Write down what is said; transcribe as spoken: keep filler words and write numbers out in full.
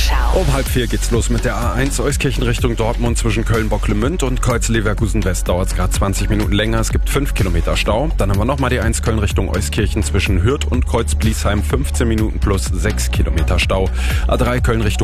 Um halb vier geht's los mit der A eins Euskirchen Richtung Dortmund zwischen Köln-Bocklemünd und Kreuz-Leverkusen West. Dauert's gerade zwanzig Minuten länger. Es gibt fünf Kilometer Stau. Dann haben wir nochmal die eins Köln Richtung Euskirchen zwischen Hürth und Kreuz-Bliesheim. fünfzehn Minuten plus sechs Kilometer Stau. A drei Köln Richtung